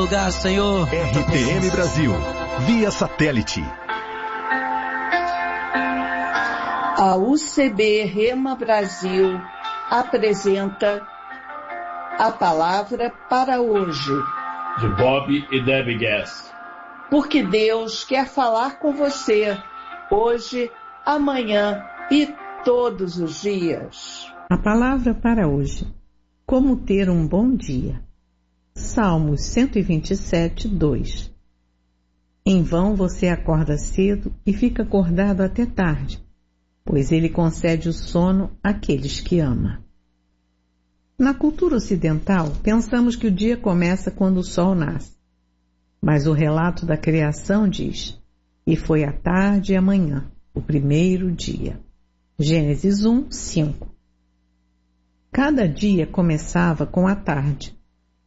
lugar, Senhor. RTM Brasil, via satélite. A UCB Rema Brasil apresenta a palavra para hoje. De Bob e Debbie Gass. Porque Deus quer falar com você hoje, amanhã e todos os dias. A palavra para hoje. Como ter um bom dia. Salmos 127, 2. Em vão você acorda cedo e fica acordado até tarde, pois ele concede o sono àqueles que ama. Na cultura ocidental, pensamos que o dia começa quando o sol nasce. Mas o relato da criação diz: e foi a tarde e a manhã, o primeiro dia. Gênesis 1, 5. Cada dia começava com a tarde.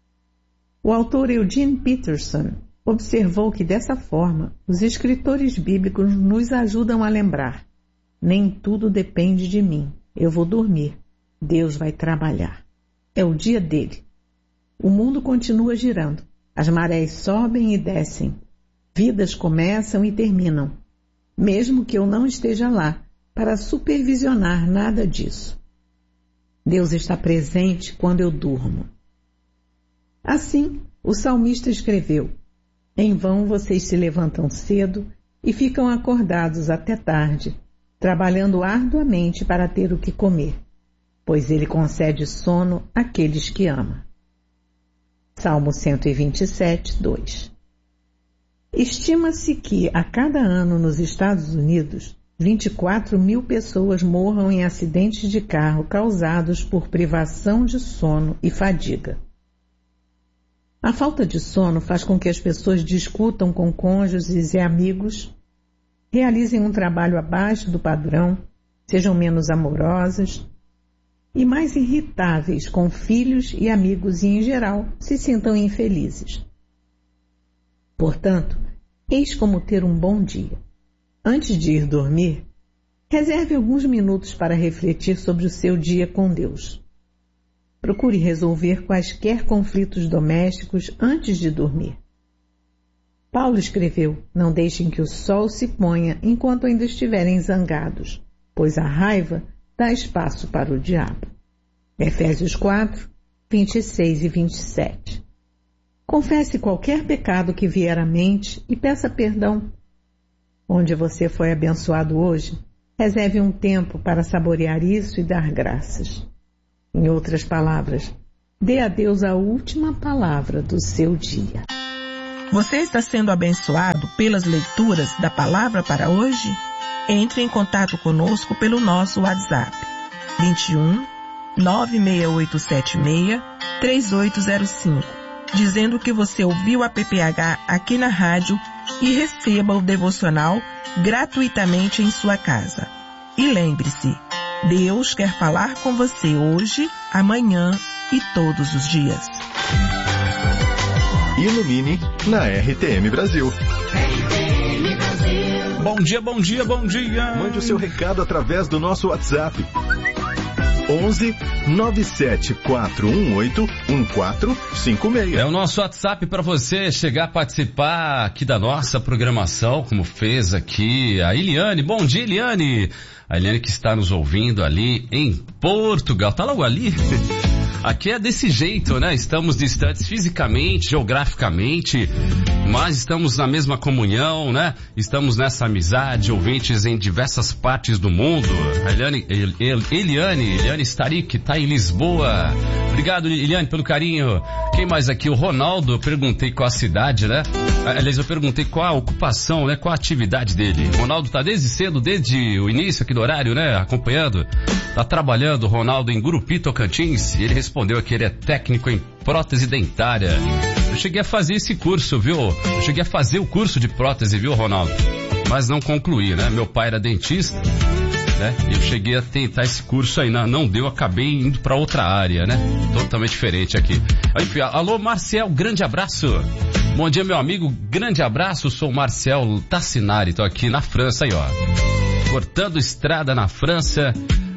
O autor Eugene Peterson observou que dessa forma os escritores bíblicos nos ajudam a lembrar: nem tudo depende de mim, eu vou dormir, Deus vai trabalhar. É o dia dele. O mundo continua girando. As marés sobem e descem. Vidas começam e terminam. Mesmo que eu não esteja lá para supervisionar nada disso. Deus está presente quando eu durmo. Assim, o salmista escreveu: em vão vocês se levantam cedo e ficam acordados até tarde, trabalhando arduamente para ter o que comer, pois ele concede sono àqueles que ama. Salmo 127, 2. Estima-se que, a cada ano nos Estados Unidos, 24 mil pessoas morram em acidentes de carro causados por privação de sono e fadiga. A falta de sono faz com que as pessoas discutam com cônjuges e amigos, realizem um trabalho abaixo do padrão, sejam menos amorosas e mais irritáveis com filhos e amigos e, em geral, se sintam infelizes. Portanto, eis como ter um bom dia. Antes de ir dormir, reserve alguns minutos para refletir sobre o seu dia com Deus. Procure resolver quaisquer conflitos domésticos antes de dormir. Paulo escreveu: não deixem que o sol se ponha enquanto ainda estiverem zangados, pois a raiva dá espaço para o diabo. Efésios 4, 26 e 27. Confesse qualquer pecado que vier à mente e peça perdão. Onde você foi abençoado hoje, reserve um tempo para saborear isso e dar graças. Em outras palavras, dê a Deus a última palavra do seu dia. Você está sendo abençoado pelas leituras da palavra para hoje? Entre em contato conosco pelo nosso WhatsApp 21 96876 3805, dizendo que você ouviu a PPH aqui na rádio e receba o devocional gratuitamente em sua casa. E lembre-se, Deus quer falar com você hoje, amanhã e todos os dias. Ilumine na RTM Brasil. Bom dia, bom dia, bom dia. Mande o seu recado através do nosso WhatsApp. 11 97 418 1456. É o nosso WhatsApp para você chegar a participar aqui da nossa programação, como fez aqui a Eliane. Bom dia, Eliane. A Eliane que está nos ouvindo ali em Portugal. Tá logo ali? Aqui é desse jeito, né? Estamos distantes fisicamente, geograficamente, mas estamos na mesma comunhão, né? Estamos nessa amizade, ouvintes em diversas partes do mundo. A Eliane Starik está em Lisboa. Obrigado, Eliane, pelo carinho. Quem mais aqui? O Ronaldo, eu perguntei qual a cidade, né? Aliás, eu perguntei qual a ocupação, né? Qual a atividade dele. O Ronaldo tá desde cedo, desde o início aqui do horário, né? Acompanhando. Tá trabalhando, o Ronaldo, em Gurupi, Tocantins. E ele respondeu que ele é técnico em prótese dentária. Eu cheguei a fazer esse curso, viu? Eu cheguei a fazer o curso de prótese, viu, Ronaldo? Mas não concluí, né? Meu pai era dentista, né? Eu cheguei a tentar esse curso aí, não deu, acabei indo pra outra área, né? Totalmente diferente aqui. Aí, alô, Marcel, grande abraço. Bom dia, meu amigo, grande abraço. Sou o Marcel Tassinari, tô aqui na França aí, ó. Cortando estrada na França.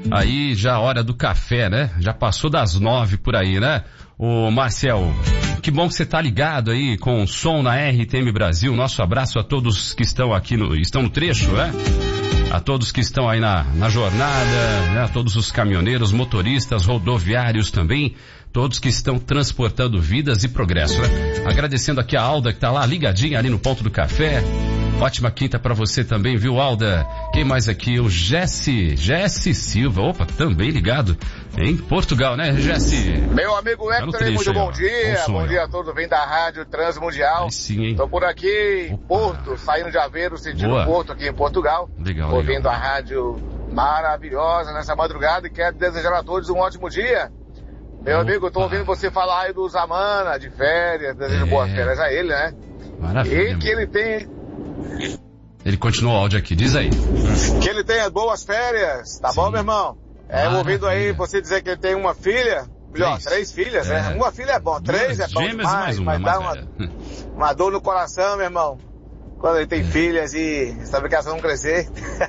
Aí já a hora do café, né? Já passou das 9 por aí, né? Ô Marcel, que bom que você tá ligado aí com o som na RTM Brasil. Nosso abraço a todos que estão aqui estão no trecho, né? A todos que estão aí na jornada, né? A todos os caminhoneiros, motoristas, rodoviários também, todos que estão transportando vidas e progresso, né? Agradecendo aqui a Alda que tá lá ligadinha ali no ponto do café. Ótima quinta pra você também, viu, Alda? Quem mais aqui? O Jesse Silva. Opa, também ligado em Portugal, né, Jesse? Meu amigo Hector, muito bom dia. Bom dia a todos, vem da Rádio Transmundial. Sim, hein? Tô por aqui em Porto, saindo de Aveiro, sentindo Porto aqui em Portugal. Legal, ouvindo a rádio maravilhosa nessa madrugada e quero desejar a todos um ótimo dia. Meu amigo, eu tô ouvindo você falar aí do Zamana, de férias, desejo boas férias a ele, né? Maravilha. E que ele tem... Ele continuou o áudio aqui, diz aí. Que ele tenha boas férias, tá bom, meu irmão? Ouvindo aí você dizer que ele tem uma filha, melhor, 3 filhas, né? Uma filha é bom, 3 é bom demais, mas dá uma dor no coração, meu irmão. Quando ele tem filhas e essa obrigação não crescer.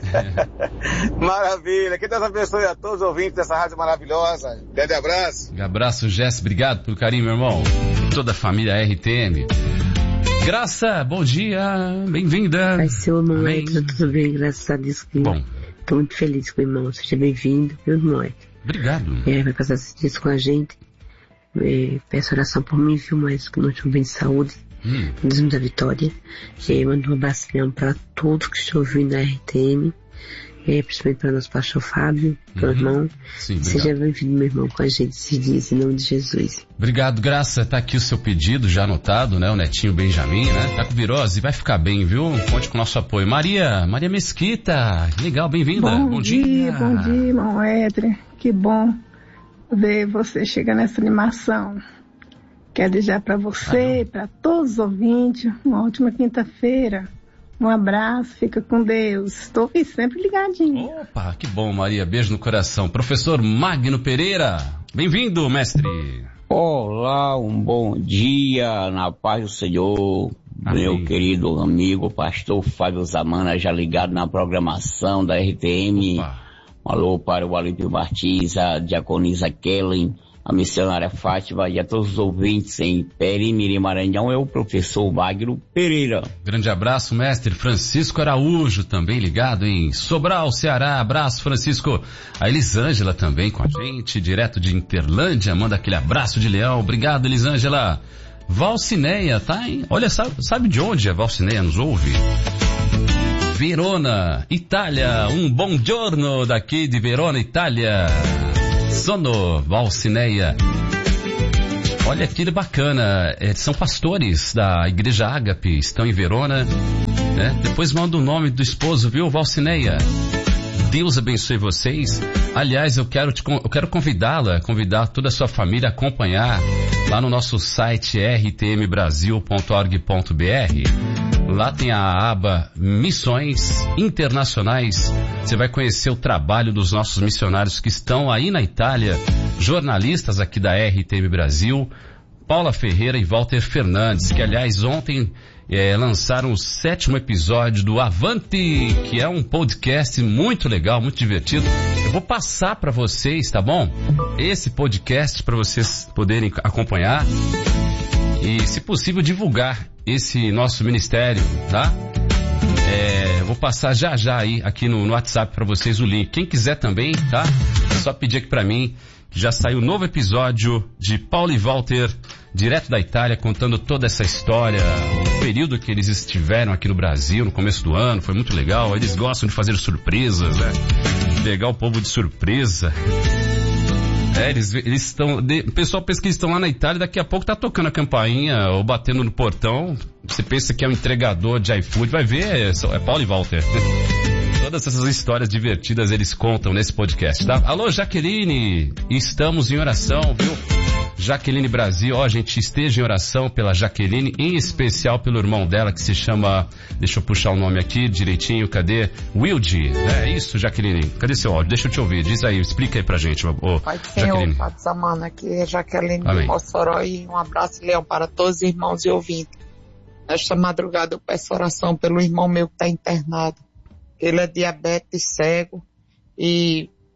Maravilha. Que Deus abençoe a todos os ouvintes dessa rádio maravilhosa. Grande abraço. Abraço, Jess. Obrigado pelo carinho, meu irmão. Toda a família RTM. Graça, bom dia. Bem-vinda. Vai ser o irmão Hector, tudo bem? Graças a Deus. Bom. Estou muito feliz com o irmão. Seja bem-vindo, meu irmão Hector. Obrigado. Vai passar esses dias com a gente. Peço oração por mim, viu, mas que nós estamos bem de saúde. Deus da vitória. Mando um abraço mesmo para todos que estão ouvindo na RTM, principalmente para nosso pastor Fábio, meu irmão. Sim, seja bem-vindo, meu irmão, com a gente esses dias, em nome de Jesus. Obrigado, Graça. Tá aqui o seu pedido já anotado, né? O netinho Benjamin, né? Tá com virose, vai ficar bem, viu? Conte com o nosso apoio. Maria Mesquita, legal, bem-vinda. Bom dia, irmão Edre. Que bom ver você chegar nessa animação. Quero desejar para você, para todos os ouvintes, uma ótima quinta-feira. Um abraço, fica com Deus. Estou aqui sempre ligadinho. Opa, que bom, Maria. Beijo no coração. Professor Magno Pereira, bem-vindo, mestre. Olá, um bom dia, na paz do Senhor. Amém. Meu querido amigo, pastor Fábio Zamana, já ligado na programação da RTM. Opa. Um alô para o Alípio Martins, a diaconisa Kellen, a missionária Fátima e a todos os ouvintes em Perimiri, Maranhão, é o professor Magno Pereira. Grande abraço, mestre Francisco Araújo, também ligado em Sobral, Ceará. Abraço, Francisco. A Elisângela também com a gente, direto de Interlândia, manda aquele abraço de leão. Obrigado, Elisângela. Valcineia, tá, hein? Olha, sabe de onde a Valcineia nos ouve? Verona, Itália. Um bom giorno daqui de Verona, Itália. Sono, Valcineia. Olha que bacana, são pastores da Igreja Ágape, estão em Verona, né? Depois manda o nome do esposo, viu, Valcineia? Deus abençoe vocês. Aliás, eu quero convidar toda a sua família a acompanhar lá no nosso site rtmbrasil.org.br. Lá tem a aba Missões Internacionais. Você vai conhecer o trabalho dos nossos missionários que estão aí na Itália, jornalistas aqui da RTM Brasil, Paula Ferreira e Walter Fernandes, que aliás ontem lançaram o 7º episódio do Avante, que é um podcast muito legal, muito divertido. Eu vou passar para vocês, tá bom? Esse podcast para vocês poderem acompanhar e, se possível, divulgar esse nosso ministério, tá? Eu vou passar já aí aqui no WhatsApp para vocês o link. Quem quiser também, tá? É só pedir aqui para mim. Já saiu um novo episódio de Paulo e Walter, direto da Itália, contando toda essa história, o período que eles estiveram aqui no Brasil, no começo do ano, foi muito legal. Eles gostam de fazer surpresas, né? Pegar o povo de surpresa. Eles estão... O pessoal pensa que eles estão lá na Itália, daqui a pouco tá tocando a campainha ou batendo no portão. Você pensa que é um entregador de iFood, vai ver, é Paulo e Walter. Todas essas histórias divertidas eles contam nesse podcast, tá? Alô, Jaqueline, estamos em oração, viu? Jaqueline Brasil, ó, gente, esteja em oração pela Jaqueline, em especial pelo irmão dela que se chama, deixa eu puxar o nome aqui direitinho, cadê? Wilde, é isso, Jaqueline, cadê seu áudio? Deixa eu te ouvir, diz aí, explica aí pra gente, Pai do Senhor, Pai do Zamana, aqui é Jaqueline de Mossoró e um abraço, Leão, para todos os irmãos e ouvintes. Nesta madrugada eu peço oração pelo irmão meu que está internado. Ele é diabetes, cego e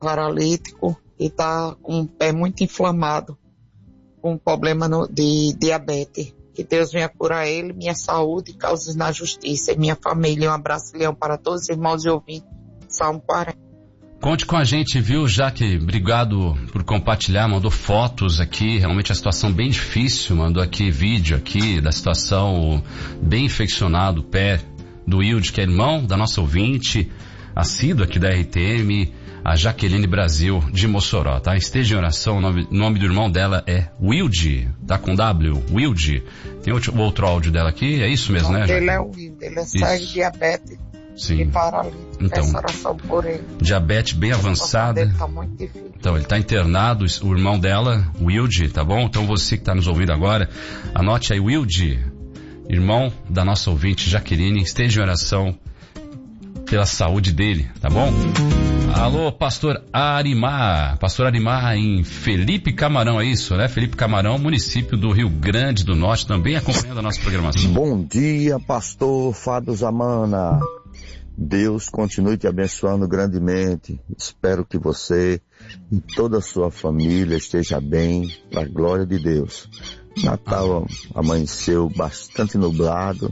paralítico e tá com o pé muito inflamado, com problema de diabetes. Que Deus venha curar ele, minha saúde, causas na justiça e minha família. Um abraço, Leão, para todos os irmãos e ouvintes. Salmo 40. Conte com a gente, viu, Jaque? Obrigado por compartilhar, mandou fotos aqui, realmente a situação bem difícil, mandou aqui vídeo aqui da situação bem infeccionado, o pé do Wilde, que é irmão da nossa ouvinte, assíduo aqui da RTM, a Jaqueline Brasil de Mossoró, tá? Esteja em oração, o nome do irmão dela é Wilde, tá com W, Wilde. Tem outro áudio dela aqui, é isso mesmo, né, Jaque? Ele é o Wilde, ele segue diabetes. Sim. E paralítico. Então, essa oração por ele. Diabetes bem avançada. Tá muito difícil. Então, ele tá internado, o irmão dela, Wilde, tá bom? Então, você que tá nos ouvindo agora, anote aí, Wilde, irmão da nossa ouvinte, Jaqueline, esteja em oração pela saúde dele, tá bom? Alô, Pastor Arimar em Felipe Camarão, é isso, né? Felipe Camarão, município do Rio Grande do Norte, também acompanhando a nossa programação. Bom dia, pastor Fábio Zamana. Deus continue te abençoando grandemente. Espero que você e toda a sua família esteja bem, para a glória de Deus. Natal amanheceu bastante nublado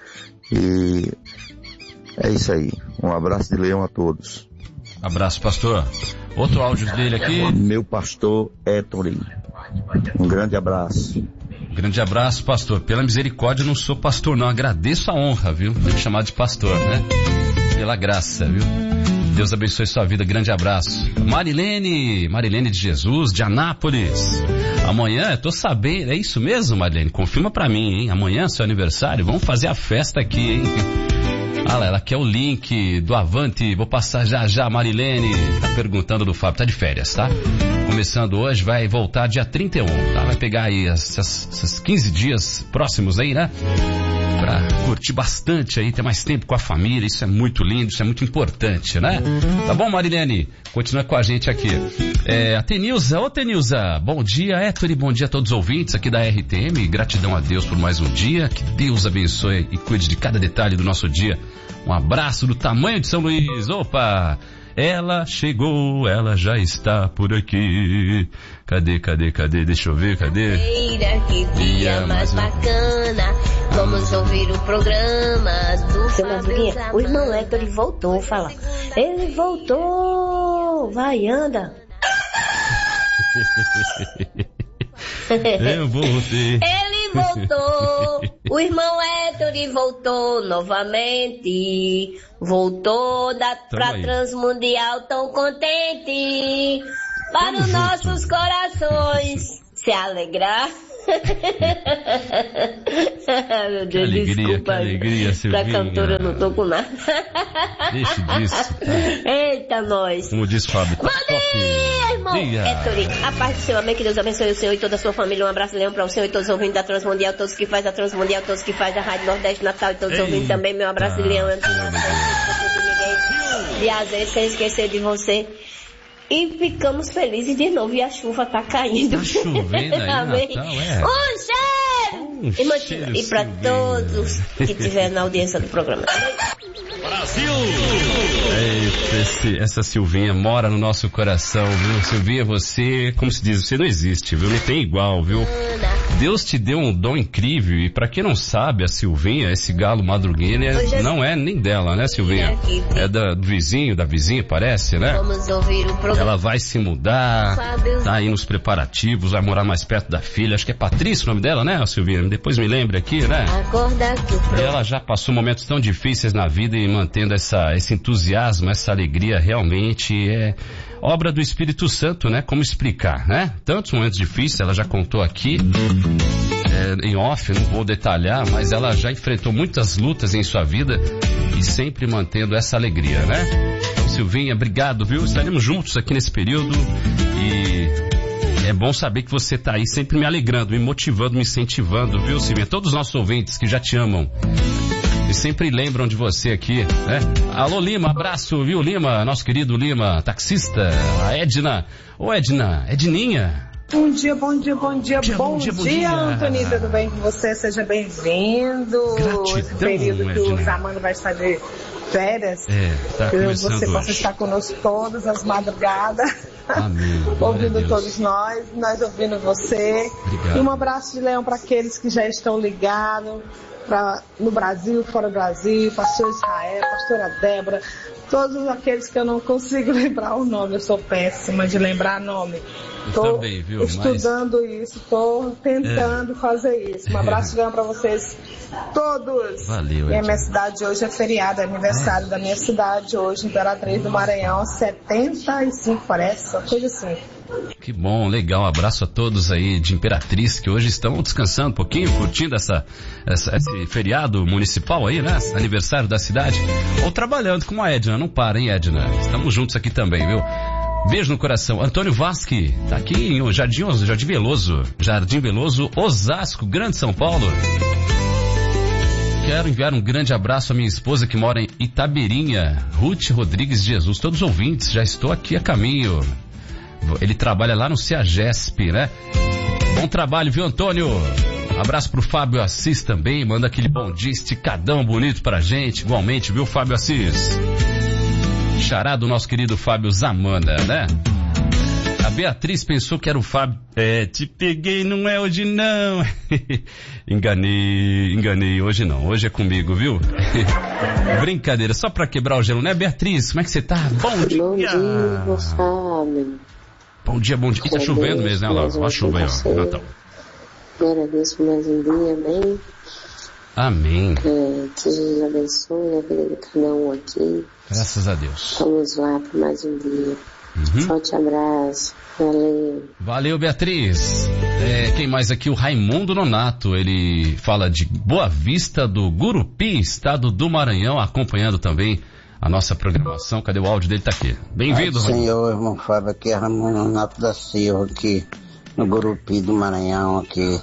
e é isso aí. Um abraço de Leão a todos. Abraço, pastor. Outro áudio dele aqui. Meu pastor Héctor. Um grande abraço. Grande abraço, pastor. Pela misericórdia, eu não sou pastor, não. Agradeço a honra, viu? De me chamar de pastor, né? Pela graça, viu? Deus abençoe sua vida. Grande abraço. Marilene de Jesus, de Anápolis. Amanhã, eu tô sabendo, é isso mesmo, Marilene? Confirma pra mim, hein? Amanhã é seu aniversário, vamos fazer a festa aqui, hein? Ah lá, ela quer o link do Avante, vou passar já, Marilene, tá perguntando do Fábio, tá de férias, tá? Começando hoje, vai voltar dia 31, tá? Vai pegar aí esses 15 dias próximos aí, né? Pra curtir bastante aí, ter mais tempo com a família, isso é muito lindo, isso é muito importante, né? Tá bom, Marilene? Continua com a gente aqui. A Tenilza, bom dia, Héctor, e bom dia a todos os ouvintes aqui da RTM, gratidão a Deus por mais um dia, que Deus abençoe e cuide de cada detalhe do nosso dia. Um abraço do tamanho de São Luís, opa! Ela chegou, ela já está por aqui. Cadê? Deixa eu ver, cadê? Que dia mais bacana. Vamos ouvir o programa do Seu Madruguinha, o irmão Héctor, ele voltou, fala. Ele voltou, vai, anda. Eu voltei. Ele voltou, o irmão Héctor voltou novamente. Voltou pra Transmundial tão contente. Para os nossos corações se alegrar. Meu Deus, que alegria, Silvinha. Pra cantora eu não tô com nada. Deixa disso. Tá. Eita, nós. Como diz Fábio. Bom dia, irmão. Héctor, a paz do Senhor, amém. Que Deus abençoe o Senhor e toda a sua família. Um abraço, Leão, para o Senhor e todos os ouvintes da Transmundial, todos que faz a Transmundial, todos que faz a Rádio Nordeste Natal e todos os ouvintes também. Meu abraço, Leão. Eu não esqueci de às vezes sem esquecer de você. E ficamos felizes de novo. E a chuva tá caindo. Tá chovendo aí, Natal, Um cheiro! E pra todos que estiverem na audiência do programa. Brasil! Essa Silvinha mora no nosso coração, viu? Silvinha, você, como se diz, você não existe, viu? Não tem igual, viu? Deus te deu um dom incrível e pra quem não sabe, a Silvinha, esse galo madrugueiro, não é nem dela, né, Silvinha? É do vizinho, da vizinha, parece, né? Vamos ouvir o programa. Ela vai se mudar, tá aí nos preparativos, vai morar mais perto da filha, acho que é Patrícia o nome dela, né, Silvinha? Depois me lembre aqui, né? Ela já passou momentos tão difíceis na vida e mantendo esse entusiasmo, essa alegria, realmente é obra do Espírito Santo, né? Como explicar, né? Tantos momentos difíceis, ela já contou aqui, em off, não vou detalhar, mas ela já enfrentou muitas lutas em sua vida e sempre mantendo essa alegria, né? Então, Silvinha, obrigado, viu? Estaremos juntos aqui nesse período e é bom saber que você tá aí sempre me alegrando, me motivando, me incentivando, viu, Silvinha? Todos os nossos ouvintes que já te amam e sempre lembram de você aqui, né? Alô, Lima, abraço, viu, Lima? Nosso querido Lima, taxista, a Edna. Ô, Edna, Edninha. Bom dia, Antônio, tudo bem com você? Seja bem-vindo. Gratidão, esse período que Edna. o Zamano vai estar de férias. Tá que começando você possa hoje. estar conosco todas as madrugadas. Amém. Ouvindo todos nós ouvindo você. Obrigado. E um abraço de leão para aqueles que já estão ligados no Brasil, fora do Brasil, pastor Israel, pastora Débora, todos aqueles que eu não consigo lembrar o nome, eu sou péssima de lembrar nome. Estou estudando isso, estou tentando fazer isso. Um abraço de leão para vocês todos. Valeu, e a minha cidade hoje é feriado, é aniversário da minha cidade hoje, Imperatriz do Maranhão, 75 parece, uma coisa assim. Que bom, legal, um abraço a todos aí de Imperatriz que hoje estão descansando um pouquinho, curtindo esse feriado municipal aí, né? Aniversário da cidade, ou trabalhando com a Edna, não para, hein, Edna? Estamos juntos aqui também, viu? Beijo no coração. Antônio Vasque, tá aqui em Jardim Veloso, Osasco, Grande São Paulo. Quero enviar um grande abraço à minha esposa que mora em Itabeirinha, Ruth Rodrigues de Jesus, todos os ouvintes, já estou aqui a caminho. Ele trabalha lá no CEAGESP, né? Bom trabalho, viu, Antônio? Abraço pro Fábio Assis também, manda aquele bom dia esticadão bonito pra gente, igualmente, viu, Fábio Assis? Xará do nosso querido Fábio Zamana, né? A Beatriz pensou que era o Fábio. Te peguei, não é hoje não. Enganei, hoje não, hoje é comigo, viu? Brincadeira, só pra quebrar o gelo, né, Beatriz? Como é que você tá? Bom dia! Bom dia, Fábio. Bom dia. E tá chovendo mesmo, né, Laura? Olha a chuva aí, ó, Natal. Agradeço mais um dia, amém? Amém. Que Jesus abençoe a vida de cada um aqui. Graças a Deus. Vamos lá para mais um dia. Forte abraço. Valeu, Beatriz. Quem mais aqui? O Raimundo Nonato. Ele fala de Boa Vista do Gurupi, estado do Maranhão, acompanhando também a nossa programação. Cadê o áudio dele? Tá aqui. Bem-vindo, Raimundo. Senhor, irmão Fábio, aqui é Raimundo Nonato da Silva, aqui no Gurupi do Maranhão, aqui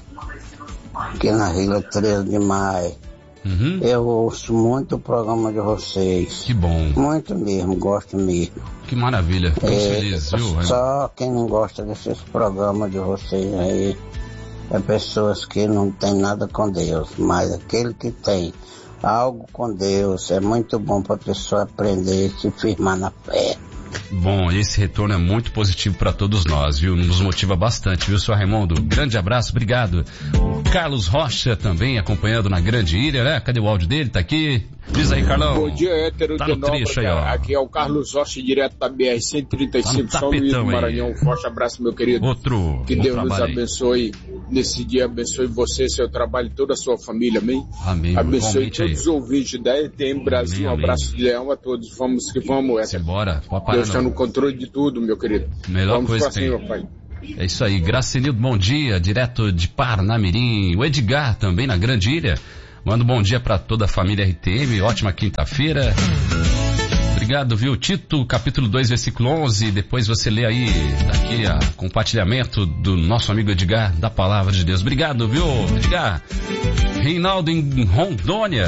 na Vila 13 de Maio. Eu ouço muito o programa de vocês. Que bom. Muito mesmo, gosto mesmo. Que maravilha, ficamos felizes, viu? Só quem não gosta desses programas de vocês aí é pessoas que não tem nada com Deus, mas aquele que tem algo com Deus é muito bom para a pessoa aprender e se firmar na fé. Bom, esse retorno é muito positivo para todos nós, viu? Nos motiva bastante, viu, seu Raimundo? Grande abraço, obrigado. O Carlos Rocha também acompanhando na Grande Ilha, né? Cadê o áudio dele? Tá aqui. Diz aí, Carlão. Bom dia, hétero tá de Nova. Aí, ó. Aqui é o Carlos Rocha, direto da BR-135, tá São Luís do aí. Maranhão. Um forte abraço, meu querido. Que Deus nos abençoe nesse dia, abençoe você, seu trabalho e toda a sua família, amém? Amém. Abençoe todos os ouvintes da ETM Brasil. Amém, um abraço de leão a todos. Vamos que vamos, hétero. Bora. Deus está no controle de tudo, meu querido. Melhor vamos coisa pra cima, pai. É isso aí, Gracenildo, bom dia, direto de Parnamirim. O Edgar também na Grande Ilha. Manda um bom dia para toda a família RTM, ótima quinta-feira. Obrigado, viu? Tito, capítulo 2, versículo 11. Depois você lê aí, daqui a compartilhamento do nosso amigo Edgar, da Palavra de Deus. Obrigado, viu, Edgar? Reinaldo em Rondônia.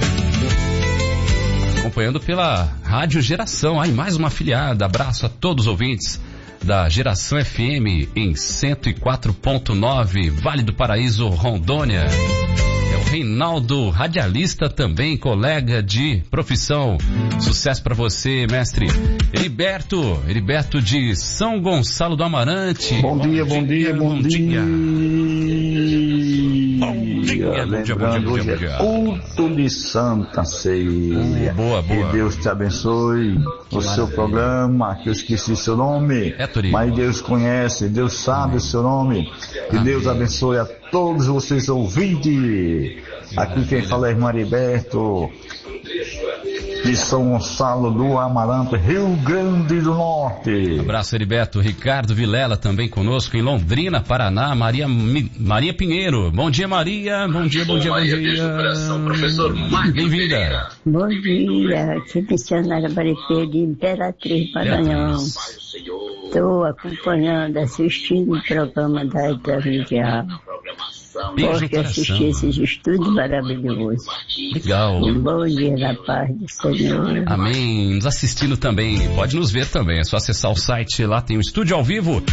Acompanhando pela Rádio Geração. Aí, mais uma afiliada. Abraço a todos os ouvintes da Geração FM em 104.9, Vale do Paraíso, Rondônia. É o Reinaldo, radialista também, colega de profissão. Sucesso pra você, mestre. Heriberto de São Gonçalo do Amarante. Bom dia. Lembrando, hoje é culto de Santa Ceia. Boa. Que Deus te abençoe o seu programa, que eu esqueci seu nome, mas Deus conhece, Deus sabe o seu nome. Que Deus abençoe a todos vocês ouvintes. Aqui quem fala é irmão Heriberto de São Gonçalo do Amarante, Rio Grande do Norte. Abraço, Heriberto. Ricardo Vilela também conosco em Londrina, Paraná. Maria Pinheiro. Bom dia, Maria. Bom dia. Bem-vinda. Bom dia, aqui missionária Barifê de Imperatriz, Maranhão. Estou acompanhando, assistindo o programa da Itavidial. Porque assisti esses estudos maravilhosos. Legal. Um bom dia na paz do Senhor. Amém. Nos assistindo também. Pode nos ver também. É só acessar o site. Lá tem o estúdio ao vivo.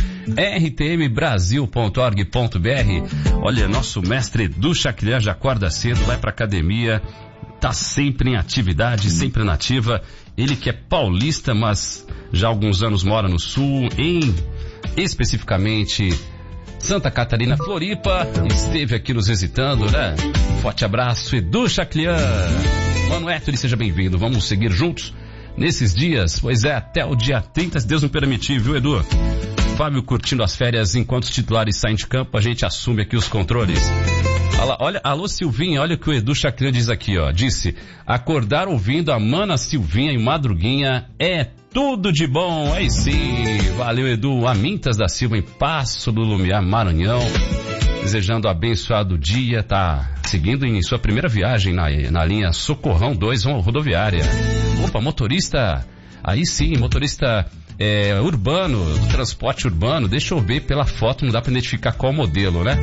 rtmbrasil.org.br. Olha, nosso mestre Edu Chaclian já acorda cedo, vai pra academia. tá sempre em atividade, sempre na ativa. Ele que é paulista, mas já há alguns anos mora no sul, especificamente Santa Catarina, Floripa, esteve aqui nos visitando, né? Forte abraço, Edu Chaclian. Mano Héctor, seja bem-vindo. Vamos seguir juntos nesses dias, pois é, até o dia 30, se Deus me permitir, viu, Edu? Fábio curtindo as férias enquanto os titulares saem de campo, a gente assume aqui os controles. Olha, alô Silvinha, olha o que o Edu Chaclian diz aqui, ó. Disse, acordar ouvindo a mana Silvinha e Madruguinha é tudo de bom. Aí sim, valeu Edu. Amintas da Silva em Passo do Lumiar, Maranhão. Desejando abençoado dia, tá seguindo em sua primeira viagem na linha Socorrão 2, rodoviária. Opa, motorista, aí sim, motorista urbano, do transporte urbano. Deixa eu ver pela foto, não dá pra identificar qual modelo, né?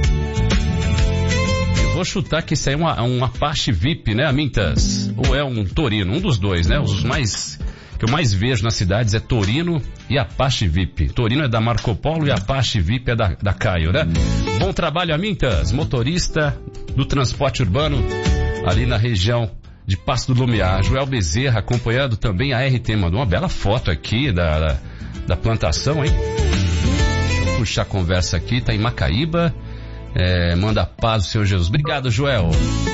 Vou chutar que isso aí é um Apache VIP, né, Amintas? Ou é um Torino, um dos dois, né? Os mais que eu mais vejo nas cidades é Torino e Apache VIP. Torino é da Marco Polo e Apache VIP é da Caio, né? Bom trabalho, Amintas, motorista do transporte urbano ali na região de Passo do Lumiar. Joel Bezerra acompanhando também a RT, mandou uma bela foto aqui da plantação, hein? Deixa eu puxar a conversa aqui, tá em Macaíba. Manda paz ao Senhor Jesus. Obrigado, Joel.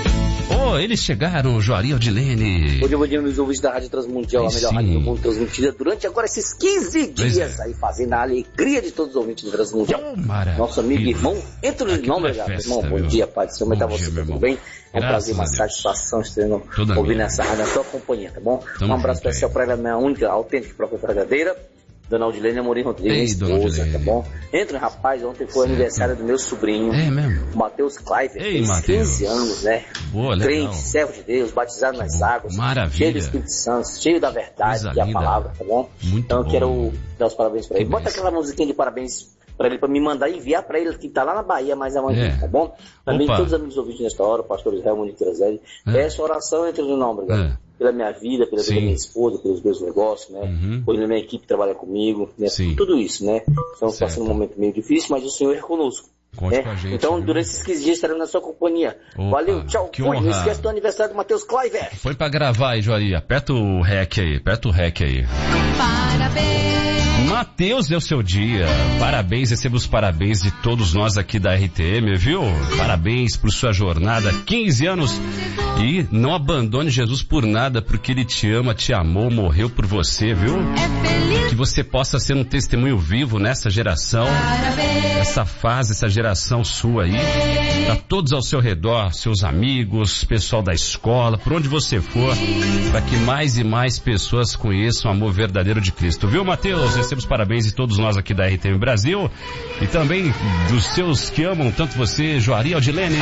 Eles chegaram, Joari Aldilene. Bom dia, meus ouvintes da Rádio Transmundial, a melhor rádio do mundo, transmitida durante agora esses 15 dias aí, fazendo a alegria de todos os ouvintes do Transmundial. Nosso amigo e irmão, entra no irmão, meu irmão. Bom dia, Pai do Senhor, como está você? Tudo bem? É um prazer, uma satisfação ouvir nessa rádio, na sua companhia, tá bom? Um abraço especial para ela, minha única, autêntica, própria verdadeira. Dona Aldilene Amorim Rodrigues, esposa, tá bom? Entra, rapaz, ontem foi aniversário do meu sobrinho, o Matheus Cliver, fez 15 anos, né? Boa, crente, servo de Deus, batizado nas águas, cheio do Espírito Santo, cheio da verdade, que é a palavra, tá bom? Então eu quero dar os parabéns pra ele. Bota aquela musiquinha de parabéns pra ele, pra me mandar enviar pra ele, que tá lá na Bahia, mas amanhã, tá bom? Também todos os amigos ouvintes nesta hora, o pastor Israel Munique Trazelli, peço oração entre no nome, obrigado. Pela minha vida, pela vida da minha esposa, pelos meus negócios, né? Pela minha equipe que trabalha comigo, né? Tudo isso, né? Estamos passando um momento meio difícil, mas o Senhor é conosco. Conte com a gente, então, durante esses 15 dias estaremos na sua companhia. Valeu, tchau, fui. Não esquece do aniversário do Matheus Cliver. Foi pra gravar aí, Joari. Aperta o REC aí. Parabéns! Matheus, é o seu dia. Parabéns, receba os parabéns de todos nós aqui da RTM, viu? Parabéns por sua jornada, 15 anos. E não abandone Jesus por nada, porque Ele te ama, te amou, morreu por você, viu? Que você possa ser um testemunho vivo nessa geração, essa fase, essa geração sua aí. Tá todos ao seu redor, seus amigos, pessoal da escola, por onde você for, para que mais e mais pessoas conheçam o amor verdadeiro de Cristo. Viu, Matheus? Receba os parabéns de todos nós aqui da RTM Brasil e também dos seus que amam tanto você, Joari Aldilene.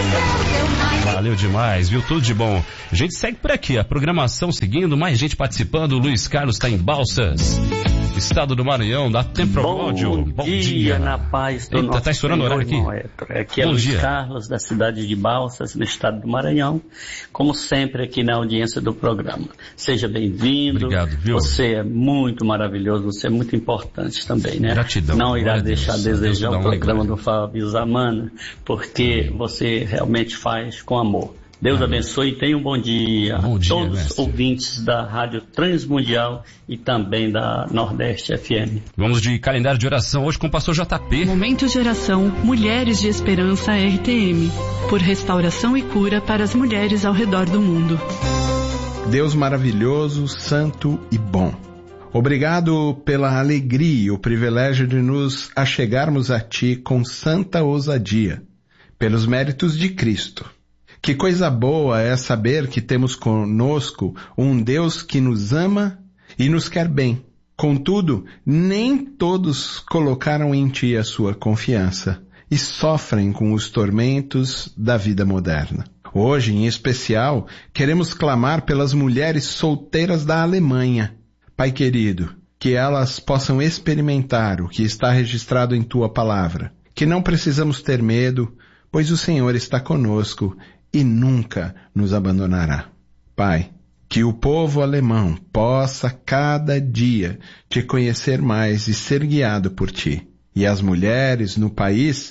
Valeu demais, viu? Tudo de bom. A gente segue por aqui, a programação seguindo, mais gente participando. O Luiz Carlos está em Balsas, estado do Maranhão, dá tempo para o áudio. Bom dia, na paz do nosso tá estourando o horário aqui. Aqui é Luiz Carlos, da cidade de Balsas, no estado do Maranhão. Como sempre, aqui na audiência do programa. Seja bem-vindo. Obrigado, viu? Você é muito maravilhoso, você é muito importante também, né? Gratidão. Não irá deixar a desejar o programa do Fábio Zamana, porque você realmente faz com amor. Deus abençoe e tenha um bom dia a todos os ouvintes da Rádio Transmundial e também da Nordeste FM. Vamos de calendário de oração hoje com o pastor JP. Momento de oração, Mulheres de Esperança RTM, por restauração e cura para as mulheres ao redor do mundo. Deus maravilhoso, santo e bom. Obrigado pela alegria e o privilégio de nos achegarmos a Ti com santa ousadia, pelos méritos de Cristo. Que coisa boa é saber que temos conosco um Deus que nos ama e nos quer bem. Contudo, nem todos colocaram em Ti a sua confiança e sofrem com os tormentos da vida moderna. Hoje, em especial, queremos clamar pelas mulheres solteiras da Alemanha. Pai querido, que elas possam experimentar o que está registrado em Tua palavra, que não precisamos ter medo, pois o Senhor está conosco e nunca nos abandonará. Pai, que o povo alemão possa cada dia Te conhecer mais e ser guiado por Ti, e as mulheres no país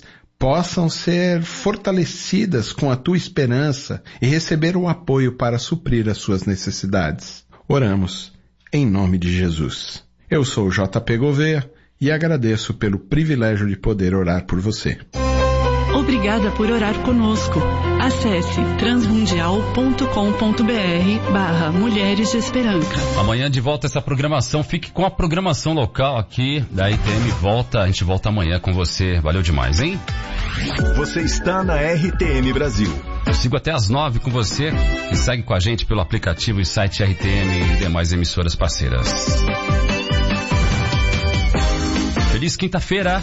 possam ser fortalecidas com a tua esperança e receber o apoio para suprir as suas necessidades. Oramos, em nome de Jesus. Eu sou o JP Gouveia e agradeço pelo privilégio de poder orar por você. Obrigada por orar conosco. Acesse transmundial.com.br/Mulheres de Esperança. Amanhã de volta essa programação. Fique com a programação local aqui da RTM. A gente volta amanhã com você. Valeu demais, hein? Você está na RTM Brasil. Eu sigo até às 9 com você e segue com a gente pelo aplicativo e site RTM e demais emissoras parceiras. Feliz quinta-feira!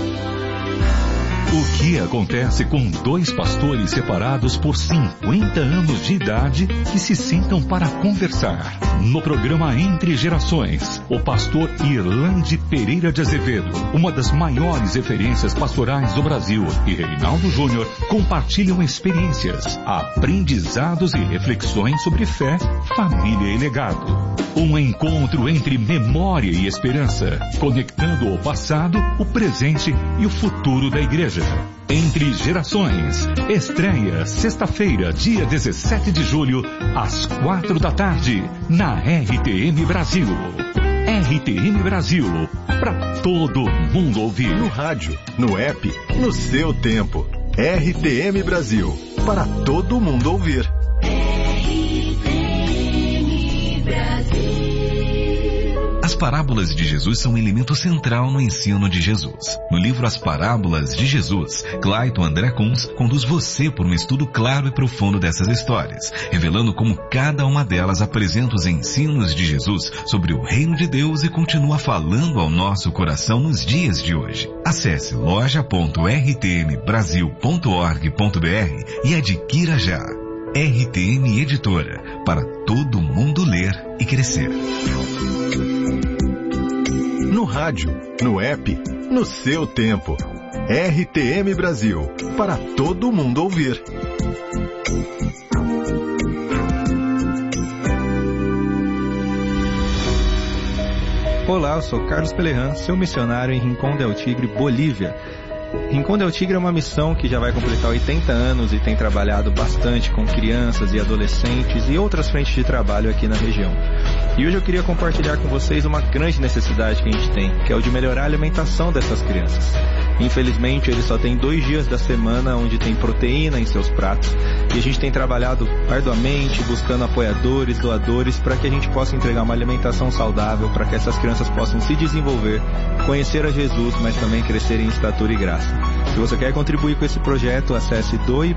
O que acontece com dois pastores separados por 50 anos de idade que se sentam para conversar? No programa Entre Gerações, o pastor Irlande Pereira de Azevedo, uma das maiores referências pastorais do Brasil, e Reinaldo Júnior compartilham experiências, aprendizados e reflexões sobre fé, família e legado. Um encontro entre memória e esperança, conectando o passado, o presente e o futuro da igreja. Entre Gerações, estreia sexta-feira, dia 17 de julho, às 4 da tarde, na RTM Brasil. RTM Brasil, para todo mundo ouvir. No rádio, no app, no seu tempo. RTM Brasil, para todo mundo ouvir. As parábolas de Jesus são um elemento central no ensino de Jesus. No livro As Parábolas de Jesus, Clayton André Kunz conduz você por um estudo claro e profundo dessas histórias, revelando como cada uma delas apresenta os ensinos de Jesus sobre o reino de Deus e continua falando ao nosso coração nos dias de hoje. Acesse loja.rtmbrasil.org.br e adquira já. RTM Editora, para todo mundo ler e crescer. No rádio, no app, no seu tempo. RTM Brasil, para todo mundo ouvir. Olá, eu sou Carlos Pelerran, seu missionário em Rincón del Tigre, Bolívia. Rincón del Tigre é uma missão que já vai completar 80 anos e tem trabalhado bastante com crianças e adolescentes e outras frentes de trabalho aqui na região. E hoje eu queria compartilhar com vocês uma grande necessidade que a gente tem, que é o de melhorar a alimentação dessas crianças. Infelizmente, eles só têm 2 dias da semana onde tem proteína em seus pratos e a gente tem trabalhado arduamente, buscando apoiadores, doadores, para que a gente possa entregar uma alimentação saudável, para que essas crianças possam se desenvolver, conhecer a Jesus, mas também crescer em estatura e graça. Se você quer contribuir com esse projeto, acesse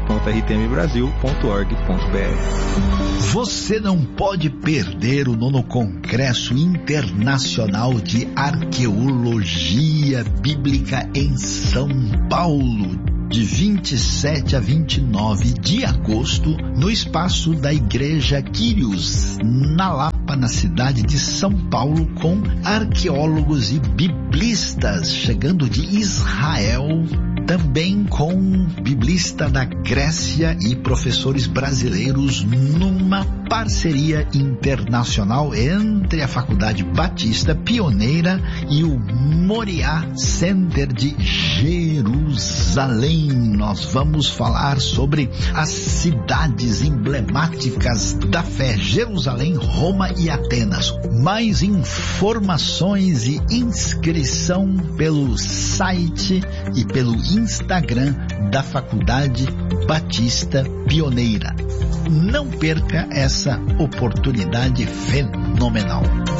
doe.rtmbrasil.org.br. Você não pode perder o 9º Congresso Internacional de Arqueologia Bíblica em São Paulo, de 27 a 29 de agosto, no espaço da Igreja Quírios, na Lapa, na cidade de São Paulo, com arqueólogos e biblistas chegando de Israel, também com biblista da Grécia e professores brasileiros, numa parceria internacional entre a Faculdade Batista Pioneira e o Moriá Center de Jerusalém. Nós vamos falar sobre as cidades emblemáticas da fé: Jerusalém, Roma e Atenas. Mais informações e inscrição pelo site e pelo Instagram da Faculdade Batista Pioneira. Não perca essa oportunidade fenomenal.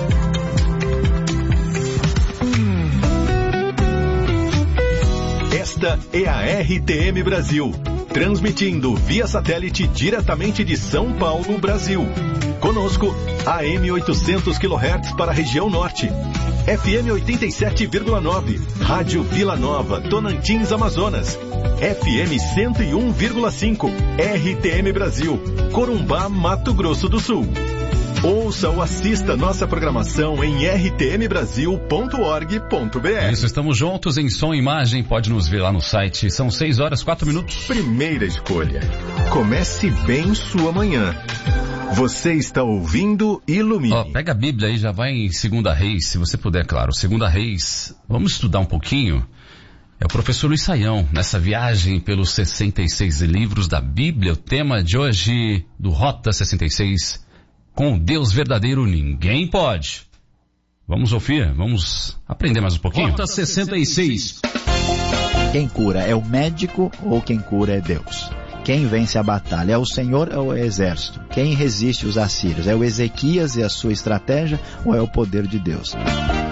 Esta é a RTM Brasil, transmitindo via satélite diretamente de São Paulo, Brasil. Conosco, AM 800 kHz para a região norte, FM 87,9, Rádio Vila Nova, Tonantins, Amazonas, FM 101,5, RTM Brasil, Corumbá, Mato Grosso do Sul. Ouça ou assista nossa programação em rtmbrasil.org.br. Isso, estamos juntos em som e imagem, pode nos ver lá no site. São 6h04. Primeira escolha. Comece bem sua manhã. Você está ouvindo Ilumine. Pega a Bíblia aí, já vai em 2 Reis, se você puder, claro. 2 Reis, vamos estudar um pouquinho. É o professor Luiz Saião, nessa viagem pelos 66 livros da Bíblia. O tema de hoje do Rota 66, com o Deus verdadeiro ninguém pode. Vamos ouvir, vamos aprender mais um pouquinho. Rota 66. Quem cura é o médico ou quem cura é Deus? Quem vence a batalha é o Senhor ou é o exército? Quem resiste os assírios? É o Ezequias e a sua estratégia ou é o poder de Deus?